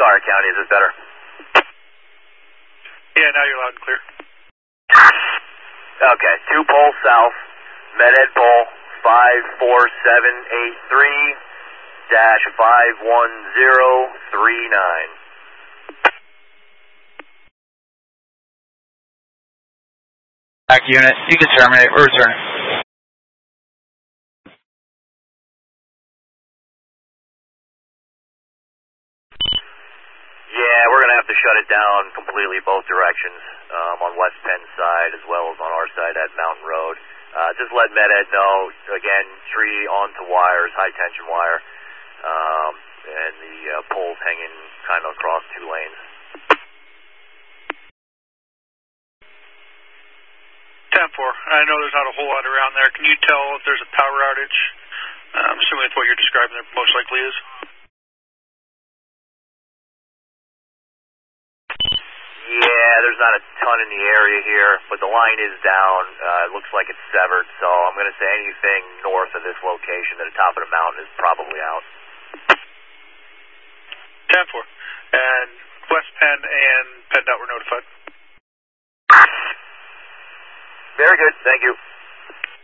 Sorry, County, is this better? Yeah, now you're loud and clear. Okay, 2 poles south, Med-Ed pole 54783-51039. Back unit, you can terminate or return. Yeah, we're going to have to shut it down completely both directions, on West Penn side as well as on our side at Mountain Road. Just let Med-Ed know, again, tree onto wires, high tension wire, and the poles hanging kind of across 2 lanes. 10-4, I know there's not a whole lot around there. Can you tell if there's a power outage? I'm assuming that's what you're describing there most likely is. Yeah, there's not a ton in the area here, but the line is down. It looks like it's severed, so I'm going to say anything north of this location at the top of the mountain is probably out. 10-4. And West Penn and PennDOT were notified. Very good, thank you.